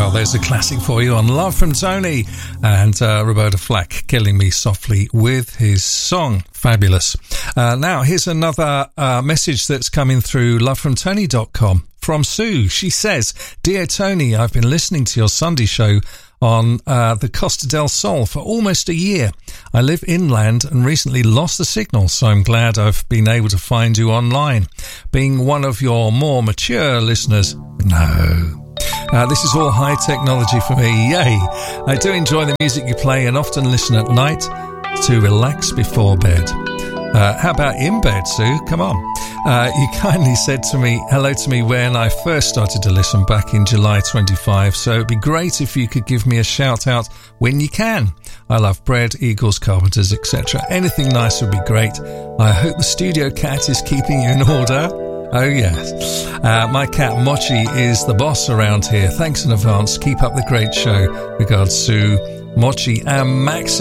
Well, there's a classic for you on Love from Tony, and Roberta Flack killing me softly with his song. Fabulous. Now, here's another message that's coming through lovefromtony.com from Sue. She says, "Dear Tony, I've been listening to your Sunday show on the Costa del Sol for almost a year. I live inland and recently lost the signal, so I'm glad I've been able to find you online. Being one of your more mature listeners, no. This is all high technology for me, yay. I do enjoy the music you play and often listen at night to relax before bed." How about in bed, Sue? Come on. You kindly said to me, hello to me when I first started to listen back in July 25, so it'd be great if you could give me a shout out when you can. I love bread, eagles, carpenters, etc. Anything nice would be great. I hope the studio cat is keeping you in order. Oh yes. My cat Mochi is the boss around here. Thanks in advance. Keep up the great show. Regards, Sue, Mochi and Maxi.